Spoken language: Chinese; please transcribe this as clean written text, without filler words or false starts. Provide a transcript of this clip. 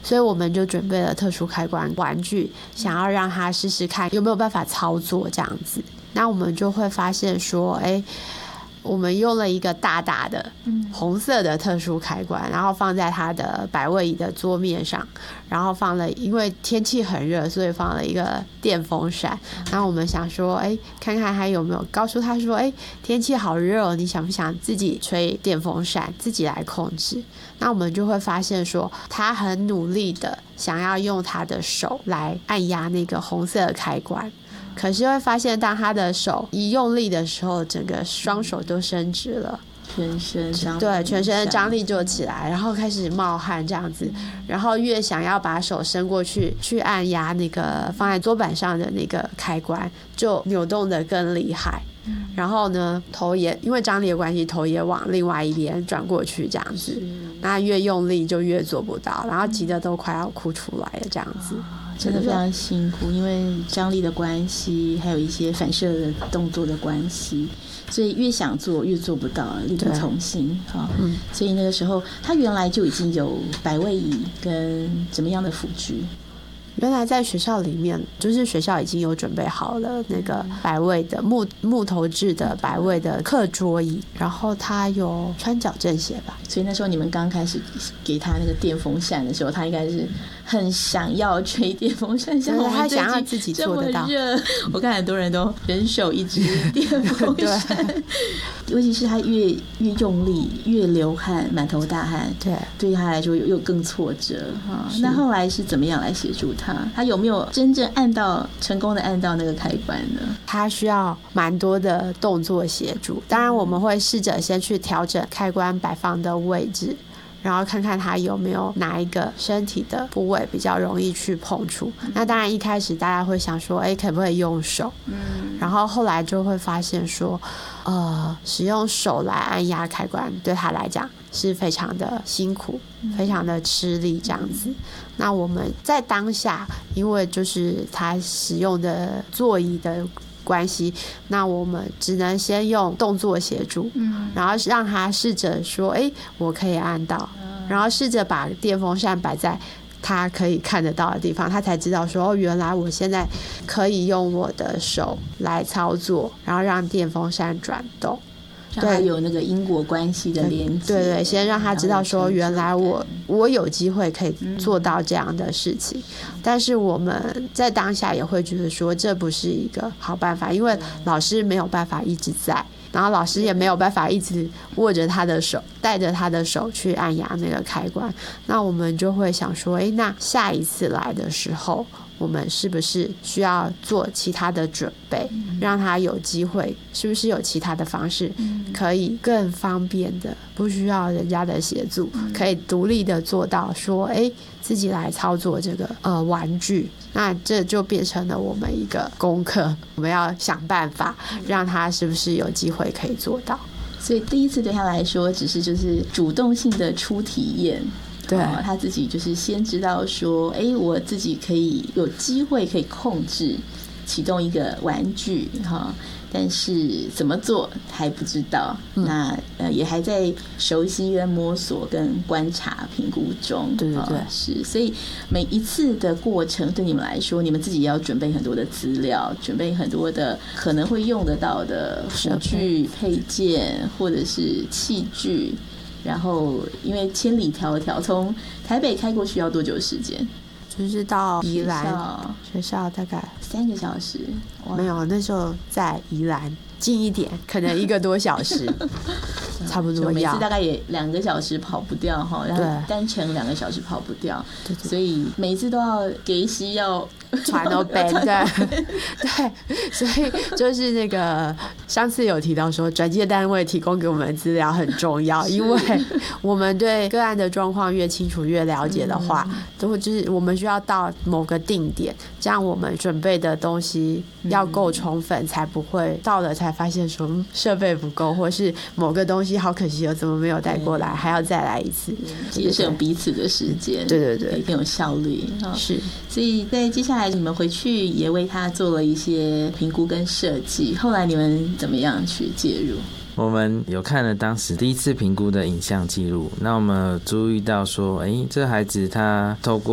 所以我们就准备了特殊开关玩具，想要让他试试看有没有办法操作这样子。那我们就会发现说，我们用了一个大大的红色的特殊开关，然后放在他的百位椅的桌面上，然后放了，因为天气很热，所以放了一个电风扇。然后我们想说，看看他有没有，告诉他说，天气好热哦，你想不想自己吹电风扇，自己来控制？那我们就会发现说，他很努力的想要用他的手来按压那个红色的开关。可是会发现，当他的手一用力的时候，整个双手都伸直了， 全身的张力就起来，然后开始冒汗这样子，然后越想要把手伸过去按压那个放在桌板上的那个开关，就扭动得更厉害。然后呢，头也因为张力的关系，头也往另外一边转过去这样子，那越用力就越做不到，然后急得都快要哭出来了这样子。 真的非常辛苦，因为张力的关系，还有一些反射的动作的关系，所以越想做越做不到，力不从心。所以那个时候他原来就已经有百位椅跟怎么样的辅具。 原来在学校里面，就是学校已经有准备好了那个百位的木头制的百位的课桌椅，然后他有穿矫正鞋吧。 所以那时候你们刚开始给他那个电风扇的时候，他应该是很想要吹电风扇，像我们想要自己做得到。 这么热，我看很多人都人手一支电风扇，尤其是他越用力，越流汗，满头大汗，对他来说又更挫折。那后来是怎么样来协助他有没有真正成功的按到那个开关呢？ 他需要蛮多的动作协助，当然我们会试着先去调整开关摆放的位置，然后看看他有没有哪一个身体的部位比较容易去碰触。那当然一开始大家会想说，可不可以用手？然后后来就会发现说，使用手来按压开关对他来讲是非常的辛苦，非常的吃力这样子。那我们在当下，因为就是他使用的座椅的关系，那我们只能先用动作协助，然后让他试着说，我可以按到，然后试着把电风扇摆在他可以看得到的地方，他才知道说，原来我现在可以用我的手来操作，然后让电风扇转动。 让他有那个因果关系的连接。 对，先让他知道说，原来我有机会可以做到这样的事情。但是我们在当下也会觉得说，这不是一个好办法，因为老师没有办法一直在，然后老师也没有办法一直握着他的手，带着他的手去按压那个开关。那我们就会想说，那下一次来的时候，我们是不是需要做其他的准备，让他有机会，是不是有其他的方式可以更方便的，不需要人家的协助，可以独立的做到说，自己来操作这个玩具。那这就变成了我们一个功课，我们要想办法让他是不是有机会可以做到。 所以第一次对他来说只是就是主动性的初体验，对，他自己就是先知道说，我自己可以有机会可以控制启动一个玩具但是怎么做还不知道，那也还在熟悉跟摸索跟观察评估中。 对， 是，所以每一次的过程对你们来说，你们自己也要准备很多的资料，准备很多的可能会用得到的辅具配件或者是器具，然后因为千里迢迢从台北开过去要多久时间？ 就是到宜兰学校大概 3个小时。 没有，那时候在宜兰近一点，可能1个多小时差不多要。 每次大概也2个小时跑不掉然后单程2个小时跑不掉，对，所以每次都要给息要传到班对，所以就是那个上次有提到说，转介单位提供给我们的资料很重要，因为我们对个案的状况越清楚越了解的话，都就是我们需要到某个定点，这样我们准备的东西要够充分，才不会到了才发现说设备不够，或是某个东西好可惜怎么没有带过来，还要再来一次， 节省彼此的时间， 对， 更有效率。 是， 所以在接下来你们回去也为他做了一些评估跟设计，后来你们怎么样去介入？ 我们有看了当时第一次评估的影像记录，那我们有注意到说，这孩子他透过